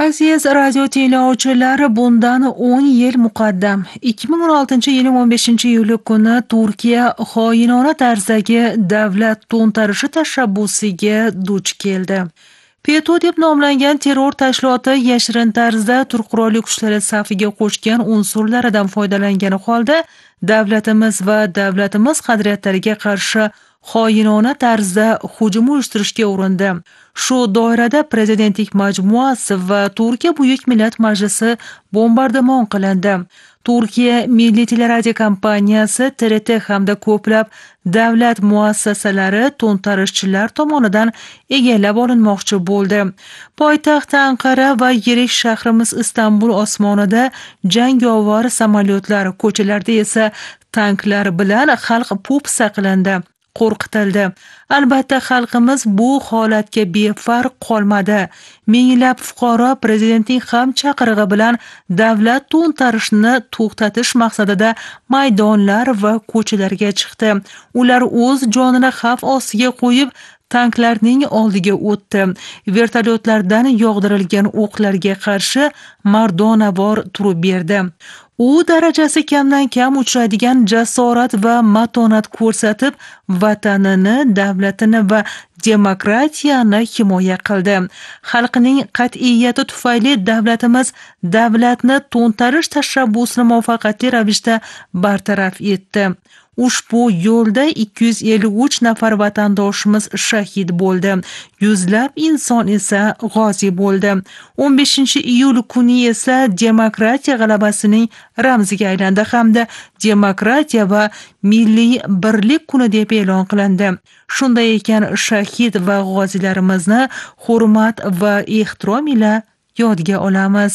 Aziz radio tinglovchilari, bundan 10 yil muqaddam 2016-yilning 15-iyuli kuni Turkiya xoinona tarzdagi davlat to'ntarishi tashabbusiga duch keldi. PETO deb nomlangan terror tashkiloti yashirin tarzda turk qurolli kuchlari safiga qo'shgan unsurlaridan foydalangani holda davlatimiz va davlatimiz qadriyatlariga qarshi xoinona tarzda hujum uyushtirishga urindi. Shu doirada prezidentlik majmuasi va Turkiya Buyuk Millat Majlisi bombardimon qilindi. Turkiya Milliy teleradiokompaniyasi TRT hamda ko'plab davlat muassasalari to'ntarishchilar tomonidan egallab olinmoqchi bo'ldi. Poytaxt Anqara va yirik shahrimiz Istanbul osmonida jangovar samolyotlar, ko'chalarda esa tanklar bilan xalq po'pisa qilindi, qo'rqitildi. Albatta, xalqimiz bu holatga befarq qolmadi. Minglab fuqaro prezidentning ham chaqirig'i bilan davlat to'ntarishini to'xtatish maqsadida maydonlar va ko'chalarga chiqdi. Ular o'z jonini xavf ostiga qo'yib, tanklarning oldiga o'tdi. Vertolyotlardan yog'dirilgan o'qlarga qarshi mardonavor turib berdi. U darajasi kamdan kam uchraydigan jasorat va matonat ko'rsatib, vatanini, davlatini va demokratiyani himoya qildi. Xalqning qat'iyati tufayli davlatimiz davlatni to'ntarish tashabbusini muvaffaqiyatli ravishda bartaraf etdi. Ushbu yo'lda 253 nafar vatandoshimiz shahid bo'ldi. Yuzlab inson esa g'ozi bo'ldi. 15-iyul kuni esa demokratiya g'alabasining ramziga aylandi hamda demokratiya va milliy birlik kuni deb e'lon qilindi. Shunday ekan, shahid va g'ozilarimizni hurmat va ehtirom ila yodga olamiz.